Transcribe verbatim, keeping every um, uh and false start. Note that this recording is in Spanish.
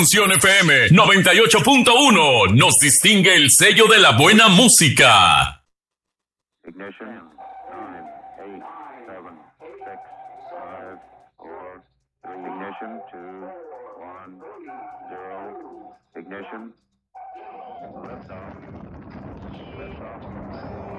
Función F M noventa y ocho punto uno nos distingue el sello de la buena música. Ignition, nine, eight, seven, six, five, four, three, ignition, two, one, zero, ignition, liftoff, liftoff.